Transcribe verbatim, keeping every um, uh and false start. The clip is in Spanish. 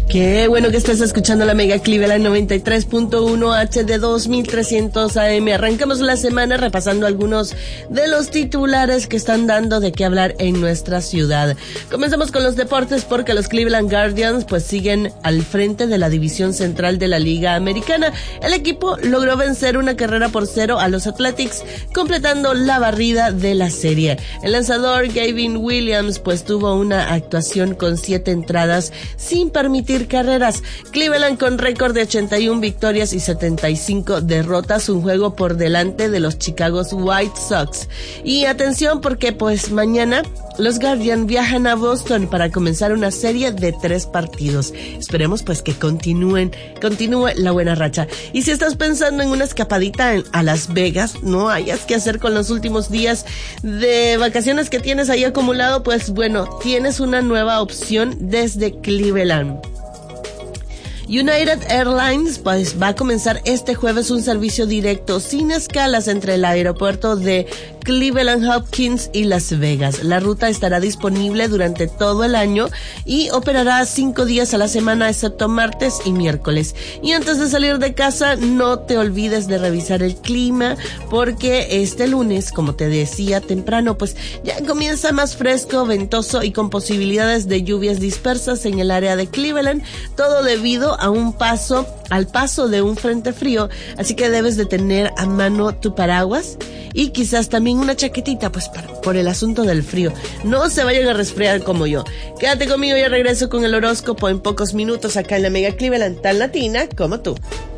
Qué bueno que estés escuchando la Mega Cleveland noventa y tres punto uno H D dos mil trescientos A M. Arrancamos la semana repasando algunos de los titulares que están dando de qué hablar en nuestra ciudad. Comenzamos con los deportes porque los Cleveland Guardians pues siguen al frente de la división central de la Liga Americana. El equipo logró vencer una carrera por cero a los Athletics, completando la barrida de la serie. El lanzador Gavin Williams pues tuvo una actuación con siete entradas sin permitir carreras. Cleveland con récord de ochenta y una victorias y setenta y cinco derrotas, un juego por delante de los Chicago White Sox. Y atención porque pues mañana los Guardians viajan a Boston para comenzar una serie de tres partidos. Esperemos pues que continúen, continúe la buena racha. Y si estás pensando en una escapadita en, a Las Vegas, no hayas que hacer con los últimos días de vacaciones que tienes ahí acumulado, pues bueno, tienes una nueva opción desde Cleveland. United Airlines pues va a comenzar este jueves un servicio directo sin escalas entre el aeropuerto de Cleveland Hopkins y Las Vegas. La ruta estará disponible durante todo el año y operará cinco días a la semana excepto martes y miércoles. Y antes de salir de casa no te olvides de revisar el clima porque este lunes, como te decía temprano, pues ya comienza más fresco, ventoso y con posibilidades de lluvias dispersas en el área de Cleveland, todo debido a un paso, al paso de un frente frío, así que debes de tener a mano tu paraguas y quizás también una chaquetita, pues para, por el asunto del frío. No se vayan a resfriar como yo. Quédate conmigo, yo regreso con el horóscopo en pocos minutos acá en la Mega Cleveland, tan latina como tú.